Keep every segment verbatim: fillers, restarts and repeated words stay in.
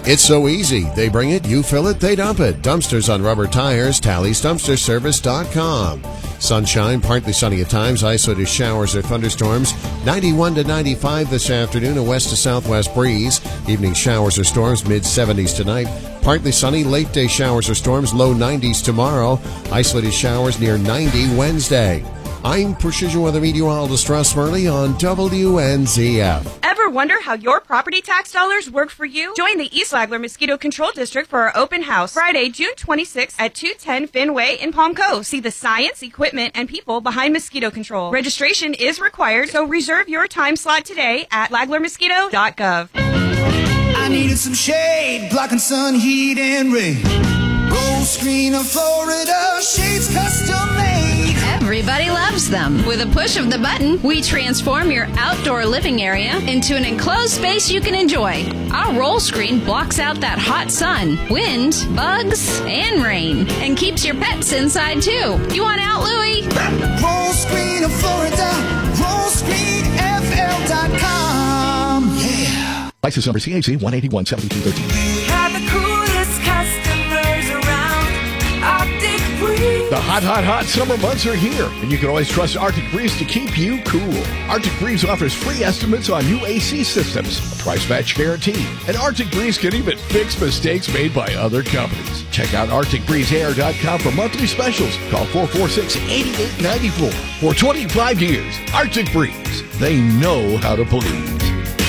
It's so easy. They bring it, you fill it, they dump it. Dumpsters on rubber tires, Talley's Dumpster Service dot com. Sunshine, partly sunny at times, isolated showers or thunderstorms. ninety-one to ninety-five this afternoon, a west to southwest breeze. Evening showers or storms, mid seventies tonight. Partly sunny, late day showers or storms, low nineties tomorrow. Isolated showers near ninety Wednesday. I'm Precision Weather Meteorologist Russ Murley on W N Z F. Ever wonder how your property tax dollars work for you? Join the East Flagler Mosquito Control District for our open house Friday, June twenty-sixth at two ten Fenway in Palm Coast. See the science, equipment, and people behind mosquito control. Registration is required, so reserve your time slot today at flagler mosquito dot gov. I needed some shade, blocking sun, heat, and rain. Gold screen of Florida, shades custom made. Everybody loves them. With a push of the button, we transform your outdoor living area into an enclosed space you can enjoy. Our roll screen blocks out that hot sun, wind, bugs, and rain, and keeps your pets inside too. You want out, Louie? Roll screen of Florida, roll screen F L dot com. Yeah. License number C A C one eighty-one seventy-two thirteen. We have the coolest customers around. Arctic Breeze. The hot, hot, hot summer months are here, and you can always trust Arctic Breeze to keep you cool. Arctic Breeze offers free estimates on new A C systems, a price match guarantee, and Arctic Breeze can even fix mistakes made by other companies. Check out arctic breeze air dot com for monthly specials. Call four four six, eight eight nine four. For twenty-five years, Arctic Breeze. They know how to please.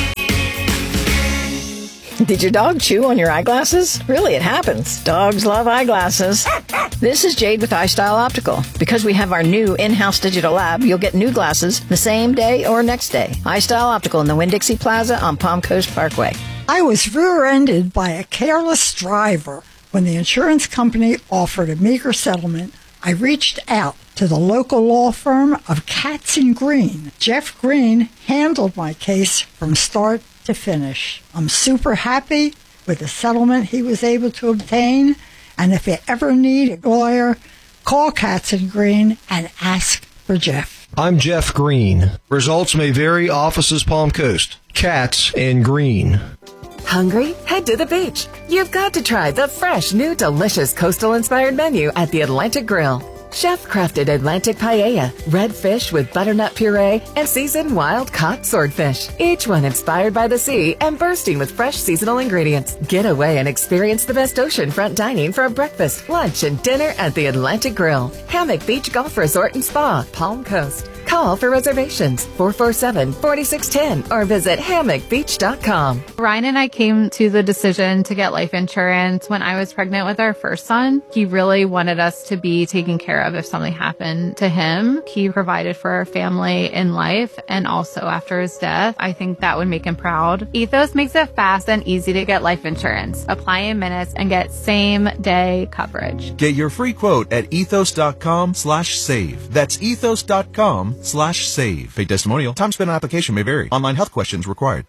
Did your dog chew on your eyeglasses? Really, it happens. Dogs love eyeglasses. This is Jade with iStyle Optical. Because we have our new in-house digital lab, you'll get new glasses the same day or next day. iStyle Optical in the Winn-Dixie Plaza on Palm Coast Parkway. I was rear-ended by a careless driver. When the insurance company offered a meager settlement, I reached out to the local law firm of Katz and Green. Jeff Green handled my case from start to finish. I'm super happy with the settlement he was able to obtain, and if you ever need a lawyer, call Katz and Green and ask for Jeff. I'm Jeff Green. Results may vary. Offices Palm Coast. Katz and Green. Hungry? Head to the beach. You've got to try the fresh, new, delicious coastal-inspired menu at the Atlantic Grill. Chef-crafted Atlantic paella, red fish with butternut puree, and seasoned wild-caught swordfish. Each one inspired by the sea and bursting with fresh seasonal ingredients. Get away and experience the best oceanfront dining for a breakfast, lunch, and dinner at the Atlantic Grill. Hammock Beach Golf Resort and Spa, Palm Coast. Call for reservations, four four seven, four six one zero, or visit hammock beach dot com. Ryan and I came to the decision to get life insurance when I was pregnant with our first son. He really wanted us to be taken care of if something happened to him. He provided for our family in life and also after his death. I think that would make him proud. Ethos makes it fast and easy to get life insurance. Apply in minutes and get same day coverage. Get your free quote at ethos dot com slash save. That's ethos dot com slash save. Paid testimonial. Time spent on application may vary. Online health questions required.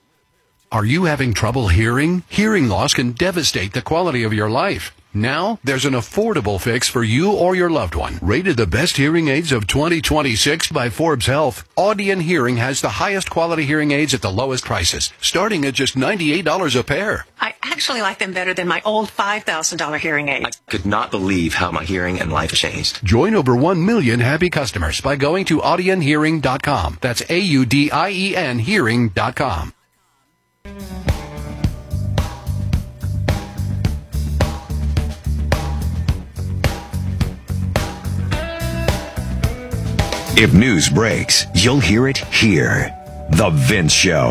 Are you having trouble hearing? Hearing loss can devastate the quality of your life. Now, there's an affordable fix for you or your loved one. Rated the best hearing aids of twenty twenty-six by Forbes Health, Audion Hearing has the highest quality hearing aids at the lowest prices, starting at just ninety-eight dollars a pair. I actually like them better than my old five thousand dollars hearing aids. I could not believe how my hearing and life changed. Join over one million happy customers by going to audion hearing dot com. That's A U D I E N hearing dot com. If news breaks, you'll hear it here. The Vince Show.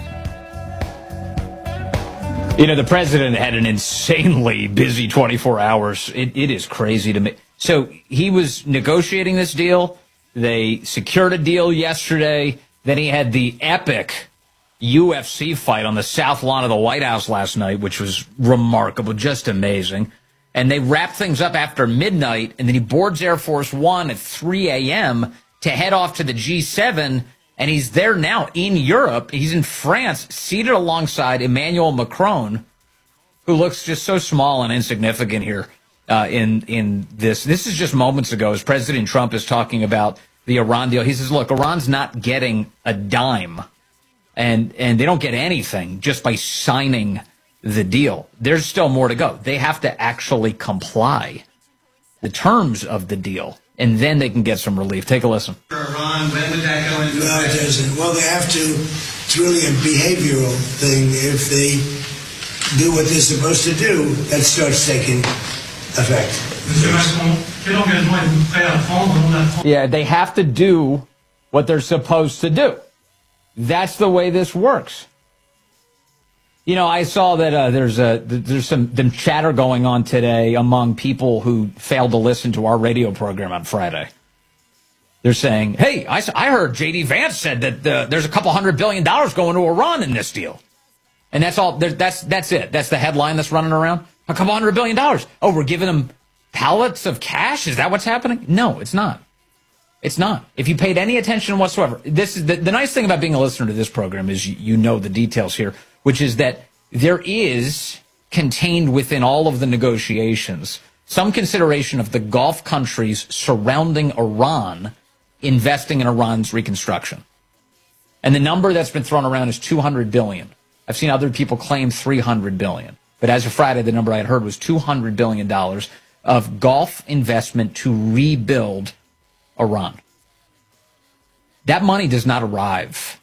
You know, the president had an insanely busy twenty-four hours. It, it is crazy to me. So he was negotiating this deal. They secured a deal yesterday. Then he had the epic U F C fight on the south lawn of the White House last night, which was remarkable, just amazing. And they wrapped things up after midnight, and then he boards Air Force One at three a.m. to head off to the G seven, and he's there now in Europe. He's in France, seated alongside Emmanuel Macron, who looks just so small and insignificant here uh, in in this. This is just moments ago as President Trump is talking about the Iran deal. He says, look, Iran's not getting a dime, and and they don't get anything just by signing the deal. There's still more to go. They have to actually comply the terms of the deal, and then they can get some relief. Take a listen. For Iran, when would that go into No, it effect? doesn't. Well, they have to. It's really a behavioral thing. If they do what they're supposed to do, that starts taking effect. Monsieur Macron, quel engagement êtes-vous prêt à prendre au nom de la France? Yeah, they have to do what they're supposed to do. That's the way this works. You know, I saw that uh, there's a there's some, some chatter going on today among people who failed to listen to our radio program on Friday. They're saying, hey, I, I heard J D Vance said that uh, there's a couple hundred billion dollars going to Iran in this deal. And that's all. That's that's it. That's the headline that's running around. A couple hundred billion dollars. Oh, we're giving them pallets of cash? Is that what's happening? No, it's not. It's not. If you paid any attention whatsoever, this is the, the nice thing about being a listener to this program is you, you know the details here, which is that there is contained within all of the negotiations some consideration of the Gulf countries surrounding Iran investing in Iran's reconstruction. And the number that's been thrown around is two hundred billion dollars. I've seen other people claim three hundred billion dollars. But as of Friday, the number I had heard was two hundred billion dollars of Gulf investment to rebuild Iran. That money does not arrive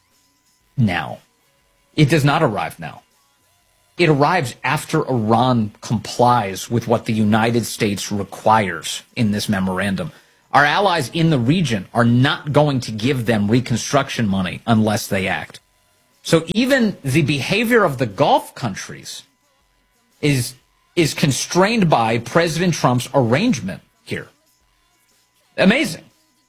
now. It does not arrive now. It arrives after Iran complies with what the United States requires in this memorandum. Our allies in the region are not going to give them reconstruction money unless they act. So even the behavior of the Gulf countries is, is constrained by President Trump's arrangement here. Amazing.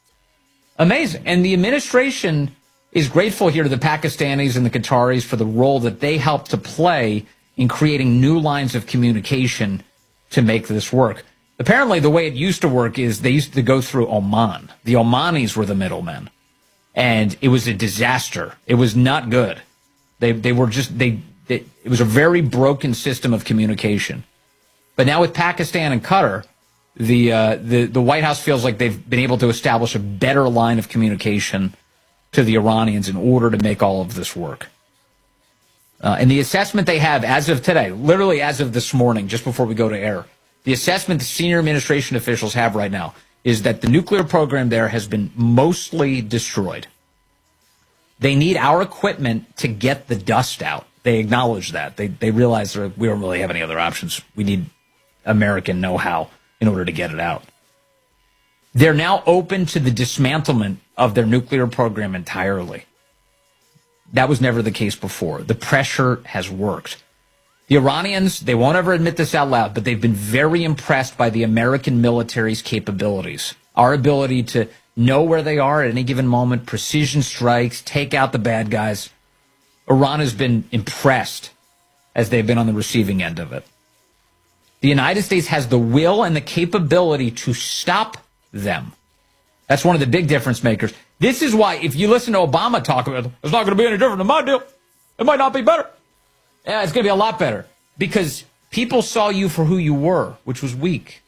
Amazing. And the administration is grateful here to the Pakistanis and the Qataris for the role that they helped to play in creating new lines of communication to make this work. Apparently, the way it used to work is they used to go through Oman. The Omanis were the middlemen. And it was a disaster. It was not good. They they were just, they, they it was a very broken system of communication. But now with Pakistan and Qatar, the, uh, the, the White House feels like they've been able to establish a better line of communication to the Iranians in order to make all of this work. Uh, and the assessment they have as of today, literally as of this morning, just before we go to air, the assessment the senior administration officials have right now is that the nuclear program there has been mostly destroyed. They need our equipment to get the dust out. They acknowledge that. They they realize that we don't really have any other options. We need American know-how in order to get it out. They're now open to the dismantlement of their nuclear program entirely. That was never the case before. The pressure has worked. The Iranians, they won't ever admit this out loud, but they've been very impressed by the American military's capabilities. Our ability to know where they are at any given moment, precision strikes, take out the bad guys. Iran has been impressed as they've been on the receiving end of it. The United States has the will and the capability to stop them. That's one of the big difference makers. This is why, if you listen to Obama talk about it, it's not going to be any different than my deal. It might not be better. Yeah, it's going to be a lot better. Because people saw you for who you were, which was weak.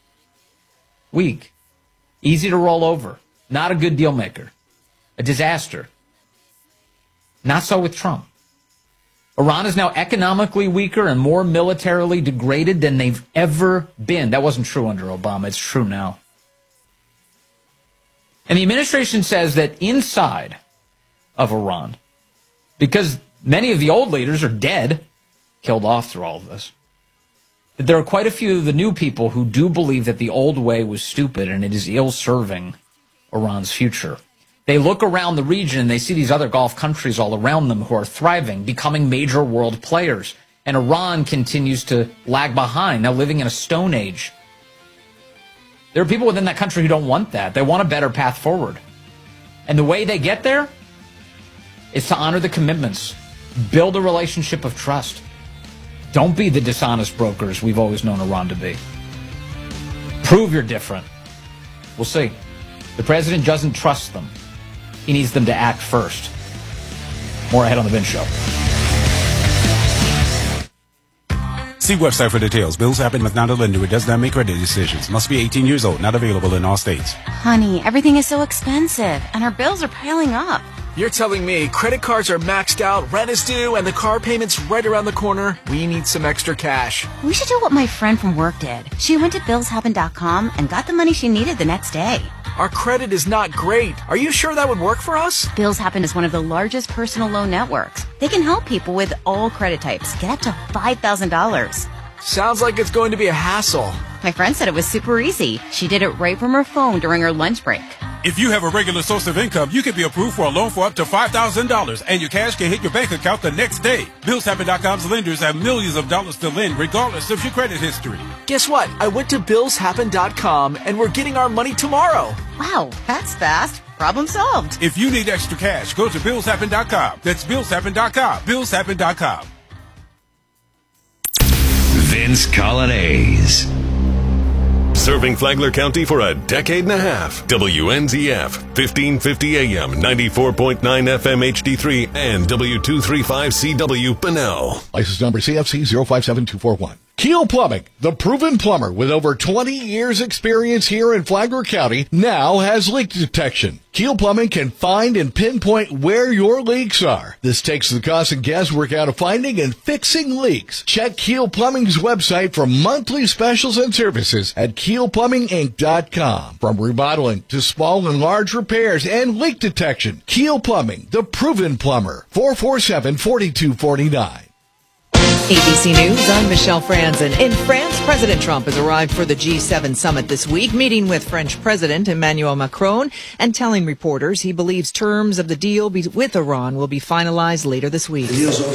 Weak. Easy to roll over. Not a good deal maker. A disaster. Not so with Trump. Iran is now economically weaker and more militarily degraded than they've ever been. That wasn't true under Obama. It's true now. And the administration says that inside of Iran, because many of the old leaders are dead, killed off through all of this, that there are quite a few of the new people who do believe that the old way was stupid and it is ill-serving Iran's future. They look around the region and they see these other Gulf countries all around them who are thriving, becoming major world players. And Iran continues to lag behind, now living in a stone age. There are people within that country who don't want that. They want a better path forward. And the way they get there is to honor the commitments. Build a relationship of trust. Don't be the dishonest brokers we've always known Iran to be. Prove you're different. We'll see. The president doesn't trust them. He needs them to act first. More ahead on The Vince Show. See website for details. Bills happen with not a lender who does not make credit decisions. Must be eighteen years old. Not available in all states. Honey, everything is so expensive, and our bills are piling up. You're telling me credit cards are maxed out, rent is due, and the car payment's right around the corner? We need some extra cash. We should do what my friend from work did. She went to bills happen dot com and got the money she needed the next day. Our credit is not great. Are you sure that would work for us? Bills Happen is one of the largest personal loan networks. They can help people with all credit types get up to five thousand dollars. Sounds like it's going to be a hassle. My friend said it was super easy. She did it right from her phone during her lunch break. If you have a regular source of income, you can be approved for a loan for up to five thousand dollars, and your cash can hit your bank account the next day. bills happen dot com's lenders have millions of dollars to lend regardless of your credit history. Guess what? I went to bills happen dot com, and we're getting our money tomorrow. Wow, that's fast. Problem solved. If you need extra cash, go to bills happen dot com. That's bills happen dot com. bills happen dot com. Vince Colonnese. Serving Flagler County for a decade and a half. W N Z F, fifteen fifty A M, ninety-four point nine F M H D three, and W two thirty-five C W Bunnell. License number C F C zero five seven two four one. Keel Plumbing, the proven plumber with over twenty years experience here in Flagler County, now has leak detection. Keel Plumbing can find and pinpoint where your leaks are. This takes the cost and guesswork out of finding and fixing leaks. Check Keel Plumbing's website for monthly specials and services at keel plumbing inc dot com. From remodeling to small and large repairs and leak detection, Keel Plumbing, the proven plumber, four four seven, four two four nine. A B C News, I'm Michelle Franzen. In France, President Trump has arrived for the G seven summit this week, meeting with French President Emmanuel Macron and telling reporters he believes terms of the deal with Iran will be finalized later this week. The deal's all